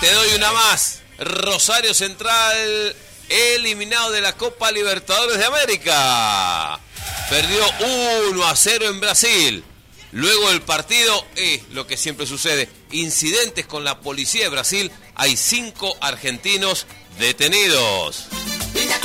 Te doy una más. Rosario Central eliminado de la Copa Libertadores de América. Perdió 1-0 en Brasil. Luego del partido, lo que siempre sucede, incidentes con la policía de Brasil. Hay 5 argentinos detenidos.